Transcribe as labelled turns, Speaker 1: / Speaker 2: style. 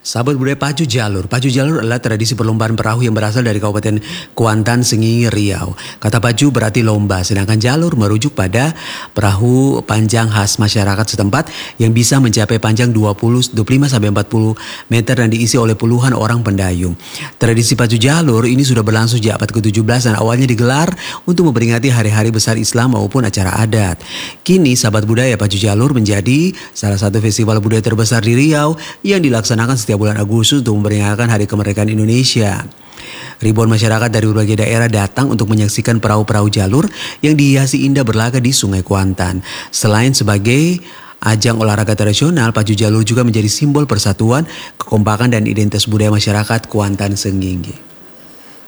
Speaker 1: Sahabat budaya Pacu Jalur. Pacu Jalur adalah tradisi perlombaan perahu yang berasal dari Kabupaten Kuantan, Sengingi, Riau. Kata pacu berarti lomba, sedangkan jalur merujuk pada perahu panjang khas masyarakat setempat yang bisa mencapai panjang 25-40 meter dan diisi oleh puluhan orang pendayung. Tradisi Pacu Jalur ini sudah berlangsung sejak abad ke-17 dan awalnya digelar untuk memperingati hari-hari besar Islam maupun acara adat. Kini sahabat budaya Pacu Jalur menjadi salah satu festival budaya terbesar di Riau yang dilaksanakan setiap bulan Agustus untuk memperingati Hari Kemerdekaan Indonesia. Ribuan masyarakat dari berbagai daerah datang untuk menyaksikan perahu-perahu jalur yang dihiasi indah berlaga di Sungai Kuantan. Selain sebagai ajang olahraga tradisional, Pacu Jalur juga menjadi simbol persatuan, kekompakan dan identitas budaya masyarakat Kuantan Sengingi.